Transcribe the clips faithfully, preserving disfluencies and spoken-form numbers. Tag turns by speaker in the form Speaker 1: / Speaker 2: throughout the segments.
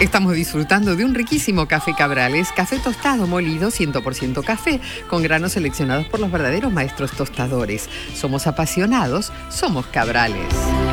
Speaker 1: Estamos disfrutando de un riquísimo café Cabrales, café tostado molido, cien por ciento café, con granos seleccionados por los verdaderos maestros tostadores. Somos apasionados, somos Cabrales.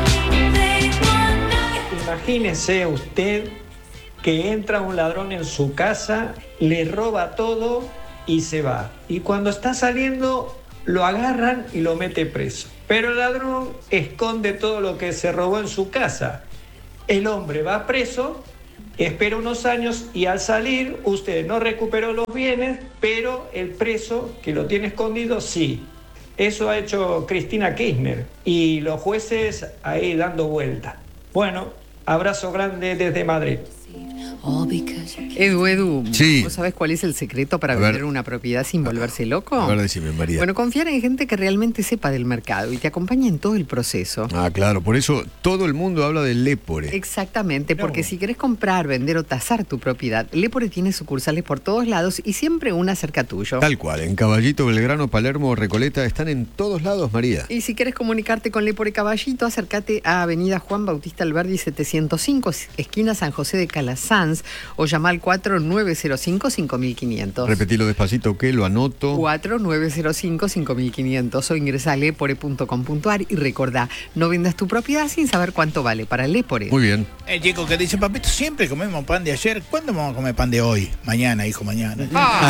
Speaker 2: Imagínese usted que entra un ladrón en su casa, le roba todo y se va. Y cuando está saliendo, lo agarran y lo mete preso. Pero el ladrón esconde todo lo que se robó en su casa. El hombre va preso, espera unos años y al salir usted no recuperó los bienes, pero el preso que lo tiene escondido sí. Eso ha hecho Cristina Kirchner y los jueces ahí dando vuelta. Bueno, abrazo grande desde Madrid.
Speaker 1: Edu, Edu,
Speaker 3: sí.
Speaker 1: ¿Vos sabés cuál es el secreto para
Speaker 3: a
Speaker 1: vender
Speaker 3: ver.
Speaker 1: una propiedad sin volverse loco?
Speaker 3: A ver, decime, María.
Speaker 1: Bueno, confiar en gente que realmente sepa del mercado y te acompañe en todo el proceso.
Speaker 3: Ah, claro, por eso todo el mundo habla del Lepore.
Speaker 1: Exactamente, porque no. si querés comprar, vender o tasar tu propiedad, Lepore tiene sucursales por todos lados y siempre una cerca tuyo.
Speaker 3: Tal cual, en Caballito, Belgrano, Palermo o Recoleta están en todos lados, María.
Speaker 1: Y si querés comunicarte con Lepore Caballito, acércate a Avenida Juan Bautista Alberdi setecientos cinco, esquina San José de Calasanz, o llama al cuatro nueve cero cinco, cinco mil quinientos.
Speaker 3: Repetilo despacito que lo anoto.
Speaker 1: cuatro nueve cero cinco, cinco mil quinientos o ingresa a lepore punto com punto a r y recordá, no vendas tu propiedad sin saber cuánto vale para Lepore.
Speaker 3: Muy bien.
Speaker 4: El chico que dice, papito, siempre comemos pan de ayer. ¿Cuándo vamos a comer pan de hoy? Mañana, hijo, mañana.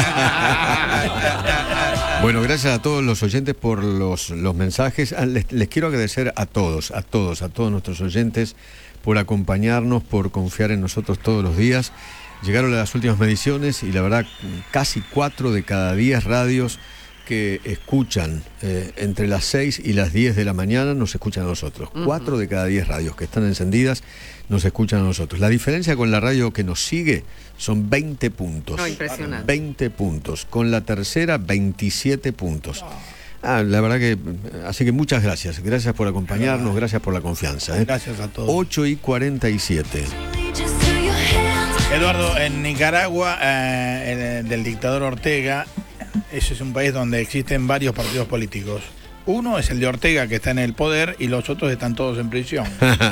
Speaker 3: Bueno, gracias a todos los oyentes por los, los mensajes. Les, les quiero agradecer a todos, a todos, a todos nuestros oyentes por acompañarnos, por confiar en nosotros todos los días. Llegaron las últimas mediciones y la verdad casi cuatro de cada diez radios que escuchan eh, entre las seis y las diez de la mañana nos escuchan a nosotros. Uh-huh. Cuatro de cada diez radios que están encendidas nos escuchan a nosotros. La diferencia con la radio que nos sigue son veinte puntos.
Speaker 1: No, impresionante.
Speaker 3: veinte puntos. Con la tercera, veintisiete puntos. Ah, la verdad que, así que muchas gracias. Gracias por acompañarnos, gracias por la confianza. ¿eh?
Speaker 4: Gracias a todos.
Speaker 3: ocho y cuarenta y siete.
Speaker 4: Eduardo, en Nicaragua, eh, el, del dictador Ortega, ese es un país donde existen varios partidos políticos. Uno es el de Ortega, que está en el poder, y los otros están todos en prisión.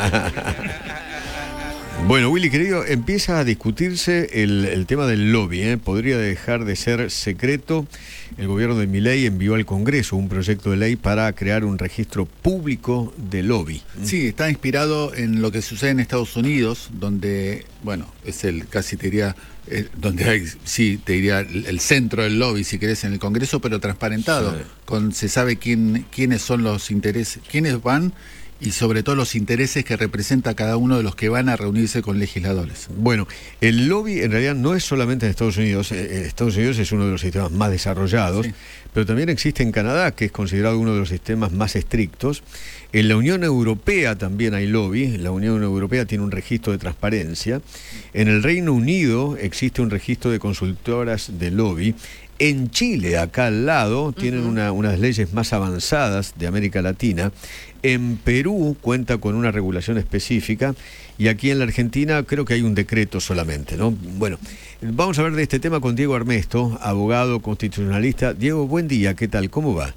Speaker 3: Bueno, Willy, querido, empieza a discutirse el, el tema del lobby, ¿eh? Podría dejar de ser secreto. El gobierno de Milei envió al Congreso un proyecto de ley para crear un registro público de lobby.
Speaker 5: Sí, está inspirado en lo que sucede en Estados Unidos, donde, bueno, es el, casi te diría, eh, donde hay, sí, te diría, el, el centro del lobby, si querés, en el Congreso, pero transparentado. Sí. Con, se sabe quién, quiénes son los intereses, quiénes van, y sobre todo los intereses que representa cada uno de los que van a reunirse con legisladores.
Speaker 3: Bueno, el lobby en realidad no es solamente en Estados Unidos. Eh, Estados Unidos es uno de los sistemas más desarrollados, sí. Pero también existe en Canadá, que es considerado uno de los sistemas más estrictos. En la Unión Europea también hay lobby. La Unión Europea tiene un registro de transparencia. En el Reino Unido existe un registro de consultoras de lobby. En Chile, acá al lado, tienen uh-huh. una, unas leyes más avanzadas de América Latina. En Perú cuenta con una regulación específica y aquí en la Argentina creo que hay un decreto solamente, ¿no? Bueno, vamos a ver de este tema con Diego Armesto, abogado constitucionalista. Diego, buen día, ¿qué tal? ¿Cómo va?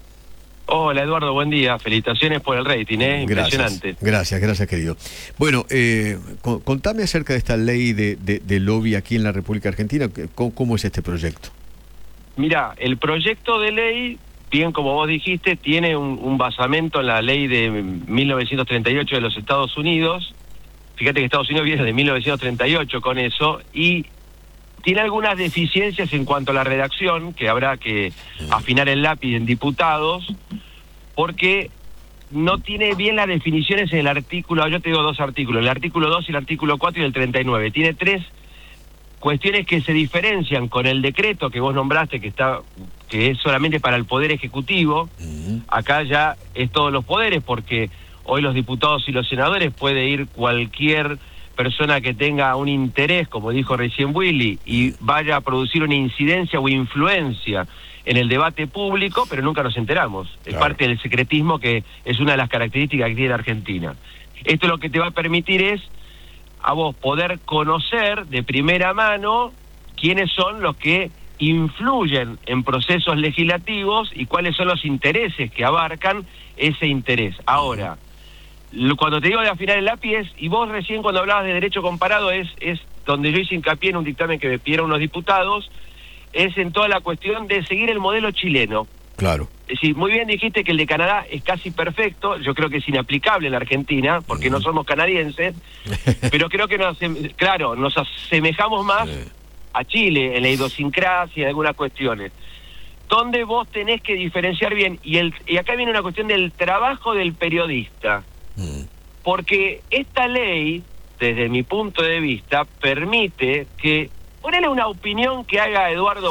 Speaker 6: Hola Eduardo, buen día. Felicitaciones por el rating, ¿eh? Impresionante.
Speaker 3: Gracias, gracias, gracias querido. Bueno, eh, contame acerca de esta ley de, de, de lobby aquí en la República Argentina. ¿Cómo, cómo es este proyecto?
Speaker 6: Mira, el proyecto de ley, bien como vos dijiste, tiene un, un basamento en la ley de mil novecientos treinta y ocho de los Estados Unidos. Fíjate que Estados Unidos viene de mil novecientos treinta y ocho con eso, y tiene algunas deficiencias en cuanto a la redacción, que habrá que afinar el lápiz en diputados, porque no tiene bien las definiciones en el artículo, yo te digo dos artículos, el artículo dos y el artículo cuatro y el treinta y nueve. Tiene tres cuestiones que se diferencian con el decreto que vos nombraste, que está que es solamente para el Poder Ejecutivo. Uh-huh. Acá ya es todos los poderes, porque hoy los diputados y los senadores puede ir cualquier persona que tenga un interés, como dijo recién Willy, y vaya a producir una incidencia o influencia en el debate público, pero nunca nos enteramos. Claro. Es parte del secretismo, que es una de las características que tiene la Argentina. Esto lo que te va a permitir es a vos poder conocer de primera mano quiénes son los que influyen en procesos legislativos y cuáles son los intereses que abarcan ese interés. Ahora, lo- cuando te digo de afinar el lápiz es, y vos recién cuando hablabas de derecho comparado es, es donde yo hice hincapié en un dictamen que me pidieron unos diputados, es en toda la cuestión de seguir el modelo chileno.
Speaker 3: Claro.
Speaker 6: Es decir, muy bien dijiste que el de Canadá es casi perfecto, yo creo que es inaplicable en la Argentina, porque no somos canadienses, pero creo que nos, asem- claro, nos asemejamos más
Speaker 3: Sí.
Speaker 6: a Chile en la idiosincrasia, en algunas cuestiones, donde vos tenés que diferenciar bien, y, el, y acá viene una cuestión del trabajo del periodista,
Speaker 3: Mm.
Speaker 6: porque esta ley, desde mi punto de vista, permite que, ponele una opinión que haga Eduardo